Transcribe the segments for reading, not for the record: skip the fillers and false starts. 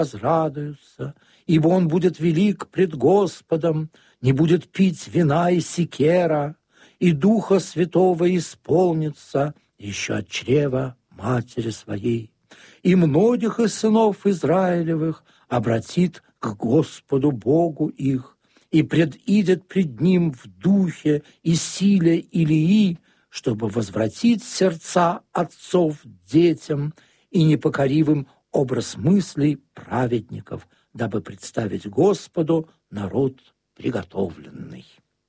возрадуются, ибо он будет велик пред Господом, не будет пить вина и сикера, и Духа Святого исполнится еще от чрева матери своей. И многих из сынов Израилевых обратит к Господу Богу их, и предидет пред Ним в духе и силе Илии, чтобы возвратить сердца отцов детям и непокоривым образ мыслей праведников, дабы представить Господу народ приготовленный.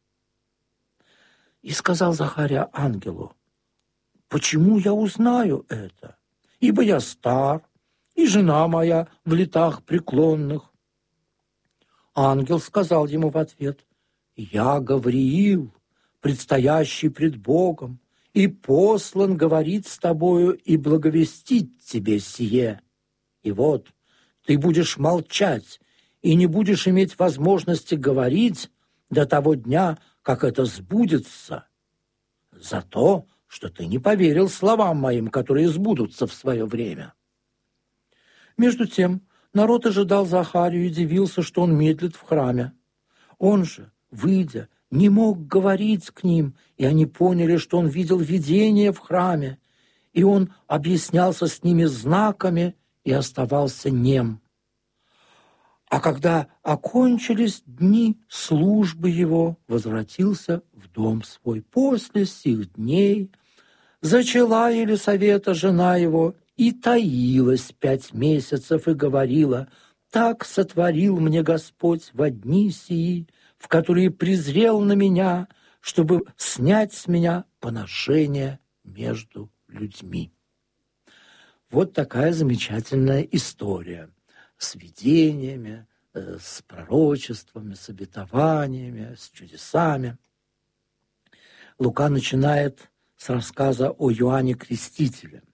И сказал Захария ангелу: «Почему я узнаю это? Ибо я стар, и жена моя в летах преклонных». Ангел сказал ему в ответ: «Я Гавриил, предстоящий пред Богом, и послан говорить с тобою и благовестить тебе сие. И вот, ты будешь молчать и не будешь иметь возможности говорить до того дня, как это сбудется, за то, что ты не поверил словам моим, которые сбудутся в свое время». Между тем народ ожидал Захарию и дивился, что он медлит в храме. Он же, выйдя, не мог говорить к ним, и они поняли, что он видел видение в храме, и он объяснялся с ними знаками и оставался нем. А когда окончились дни службы его, возвратился в дом свой. После сих дней зачала Елисавета, жена его, и таилась 5 месяцев, и говорила: «Так сотворил мне Господь во дни сии, в которые презрел на меня, чтобы снять с меня поношение между людьми». Вот такая замечательная история с видениями, с пророчествами, с обетованиями, с чудесами. Лука начинает с рассказа о Иоанне Крестителе.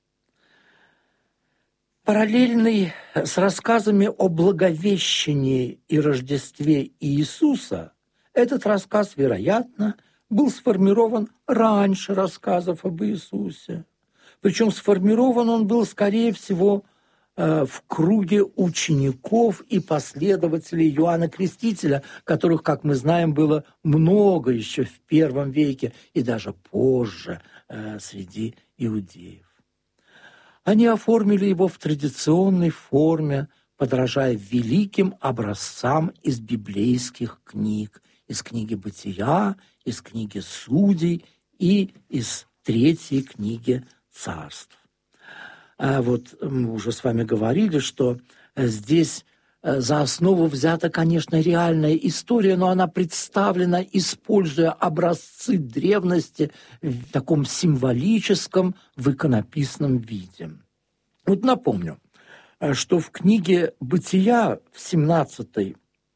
Параллельный с рассказами о Благовещении и Рождестве Иисуса, этот рассказ, вероятно, был сформирован раньше рассказов об Иисусе. Причем сформирован он был, скорее всего, в круге учеников и последователей Иоанна Крестителя, которых, как мы знаем, было много еще в первом веке и даже позже среди иудеев. Они оформили его в традиционной форме, подражая великим образцам из библейских книг, из книги «Бытия», из книги «Судей» и из 3 книги «Царств». А вот мы уже с вами говорили, что здесь за основу взята, конечно, реальная история, но она представлена, используя образцы древности в таком символическом, в иконописном виде. Вот напомню, что в книге «Бытия» в 17-18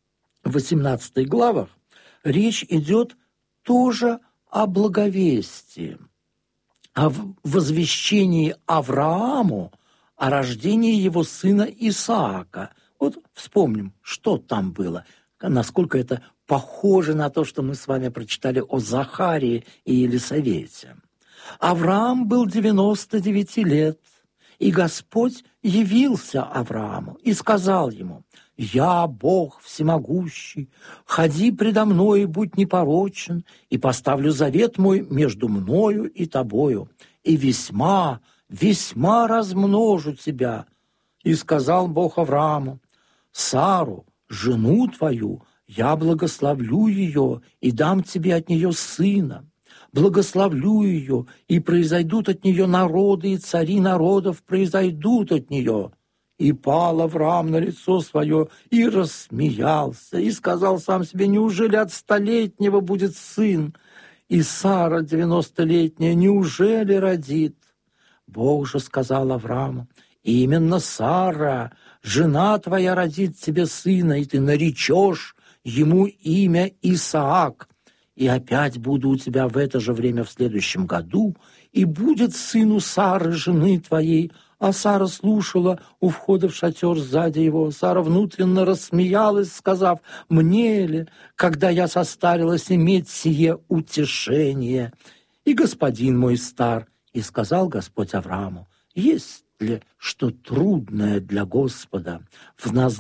главах речь идет тоже о благовестии, о возвещении Аврааму о рождении его сына Исаака. Вот вспомним, что там было, насколько это похоже на то, что мы с вами прочитали о Захарии и Елисавете. Авраам был 99 лет, и Господь явился Аврааму и сказал ему: «Я, Бог всемогущий, ходи предо мной и будь непорочен, и поставлю завет мой между мною и тобою, и весьма, весьма размножу тебя». И сказал Бог Аврааму: «Сару, жену твою, я благословлю ее и дам тебе от нее сына. Благословлю ее, и произойдут от нее народы, и цари народов произойдут от нее». И пал Авраам на лицо свое, и рассмеялся, и сказал сам себе: «Неужели от 100-летнего будет сын? И Сара 90-летняя неужели родит?» Бог же сказал Аврааму: «Именно Сара, жена твоя, родит тебе сына, и ты наречешь ему имя Исаак. И опять буду у тебя в это же время в следующем году, и будет сын у Сары, жены твоей». А Сара слушала у входа в шатер сзади его. Сара внутренно рассмеялась, сказав: «Мне ли, когда я состарилась, иметь сие утешение? И господин мой стар». И сказал Господь Аврааму: «Есть ли, что трудное для Господа в